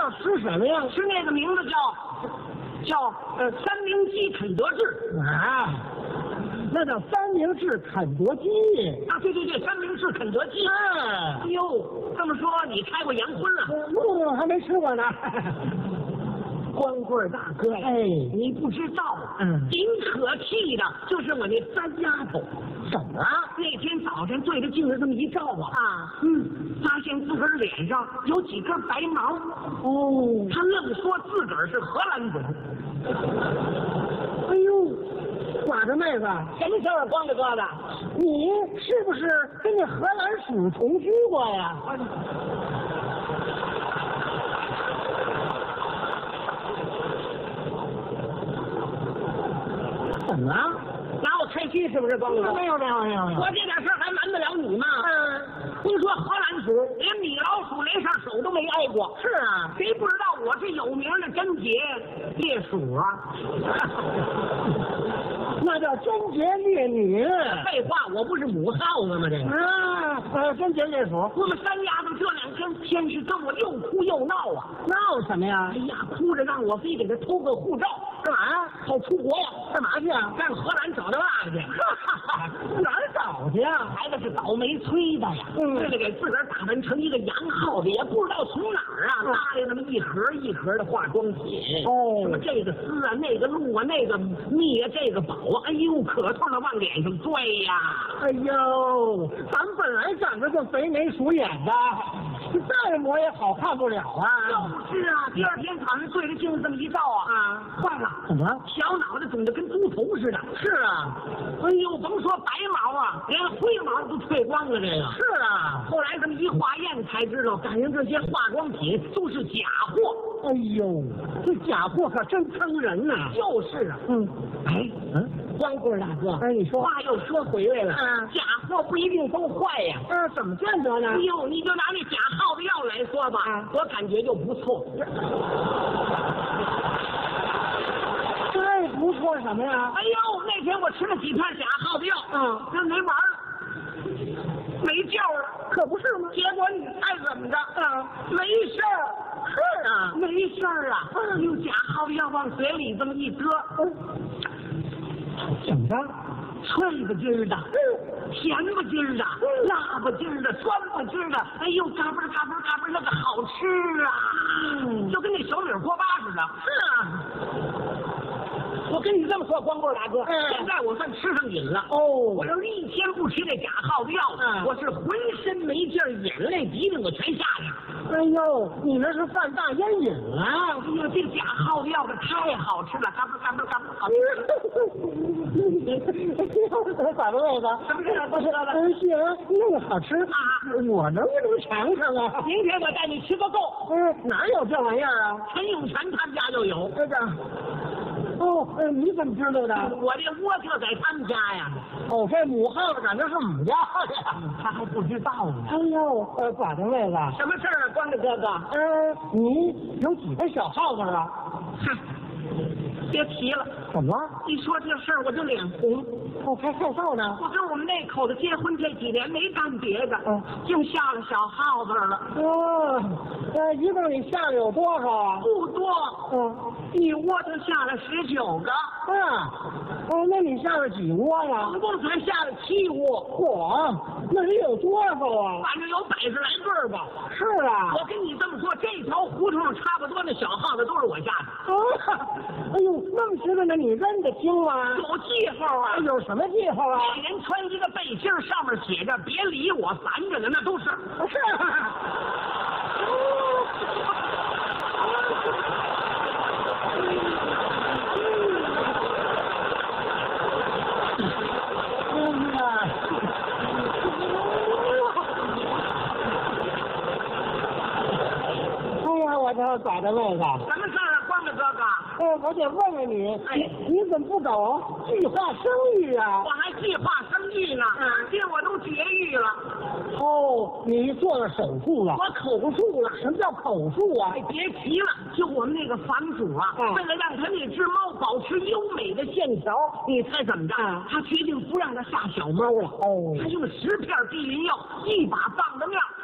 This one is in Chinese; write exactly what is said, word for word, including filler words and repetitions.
要吃什么呀？ 吃那个名字叫叫呃三明鸡肯德基啊，那叫三明治肯德基啊！对对对，三明治肯德基。 啊！ 哎呦，这么说你开过洋荤了？ 不不，还没吃过呢。 光棍大哥呀， 哎， 你不知道， 嗯， 顶可气的就是我那三丫头。 怎么了？ 那天早晨对着镜子这么一照啊， 啊， 嗯，发现自个儿脸上有几根白毛。 哦， 他愣说自个儿是荷兰种。 哎呦，寡着妹子， 什么事儿？光着哥的， 你是不是跟那荷兰鼠同居过呀？怎么了？ 拿我开心是不是？光着哥没有没有没有没有。 我这点事儿还瞒得了你吗？ 嗯， 听说荷兰鼠连米老鼠连上手都没挨过。 是啊， 谁不知道我是有名的贞洁烈鼠啊？ 那叫贞洁烈女。 废话，我不是母耗子吗？这个啊，呃，贞洁烈鼠。 我们三丫头这两天天是跟我又哭又闹啊！ 闹什么呀哎？呀，哭着让我非给他偷个护照， 干嘛呀？ 好出国呀！ 干嘛去啊？ 上荷兰找他爸去。 哪儿找去啊？ 孩子是倒霉催的呀， 嗯为了给自个儿打扮成一个洋耗子，也不知道从哪儿啊搭来那么一盒一盒的化妆品。 哦什么这个丝啊，那个露啊，那个蜜啊，这个宝啊，哎呦，可痛的往脸上拽呀！ 哎呦，咱们本来长得就肥眉鼠眼的，再磨也好看不了啊。 就是啊，第二天早上对着镜子这么一照啊，啊，坏了， 怎么？ 小脑袋肿得跟猪头似的。 是啊， 哎呦，甭说白毛啊，连灰毛都退光了。这个是啊。 后来这么一化验才知道，感情这些化妆品都是假货。 哎呦，这假货可真坑人呐！ 就是啊， 嗯， 哎， 嗯， 光棍大哥， 哎，你说话又说回来了， 嗯假货不一定都坏呀。 呃，怎么见得呢哎？呦，你就拿那假耗子药来说吧， 嗯我感觉就不错。 这不错什么呀？ 哎呦，那天我吃了几片假耗子药， 嗯， 这没玩了，没救了， 可不是吗？ 结果你猜怎么着？ 啊， 没事儿， 是啊， 没事儿啊。 嗯用假耗子药往嘴里这么一搁， 怎么着？ 脆不筋儿的，甜不筋儿的，辣不筋儿的，酸不筋儿的，哎呦，嘎嘣嘎嘣嘎嘣，那个好吃啊！ 嗯就跟那小米锅巴似的。 是啊。 我跟你这么说，光棍大哥， 嗯现在我算吃上瘾了。 哦我要是一天不吃这假耗子药， 嗯我是浑身没劲儿，眼泪鼻涕我全下去了。 哎呦，你那是犯大烟瘾了。 哎呀，这假耗子药可太好吃了，嘎嘣嘎嘣嘎嘣，好吃。 咋的妹子？ 什么事啊？不知道了。 嗯，既然那么好吃啊， 我能不能尝尝啊？ 明天我带你吃个够。 嗯，哪有这玩意儿啊？ 陈永全他们家就有。 这个，哦，呃，你怎么知道的？ 我这窝就在他们家呀。 哦，这母耗子感觉是我们家的呀。 他还不知道呢。 哎呦，呃，寡妇妹子， 什么事儿啊，光着哥哥？ 呃，你有几个小耗子啊？ 哼，别提了， 怎么了？ 一说这事儿我就脸红。 哦，还害臊呢？ 我跟我们那口子结婚这几年没干别的， 嗯净下了小耗子了。 哦，呃，一共你下了有多少啊？ 不多， 嗯， 一窝就下了十九个， 啊，哦，那你下了几窝呀？ 总共才下了七窝， 嚯，那得有多少啊？ 反正有百十来对儿吧。 是啊。 我跟你这么说，这条胡同差不多那小耗子都是我下的， 啊，哎呦，那么实在呢，你认得清吗？ 有记号啊。 有什么记号啊？ 那人穿一个背心儿，上面写着“别理我，烦着呢”，那都是。 是啊。哎呀，我这寡的妹子， 什么事儿啊，光着哥哥？ 哎，我得问问你， 哎你怎么不搞计划生育啊我？还计划生育呢，而且我都绝育了， 哦，你做了手术了？ 我口述了。 什么叫口述啊？ 哎，别提了，就我们那个房主啊， 嗯为了让他那只猫保持优美的线条，你猜怎么着？ 嗯他决定不让它下小猫了。 哦他用十片避孕药，一把棒子面，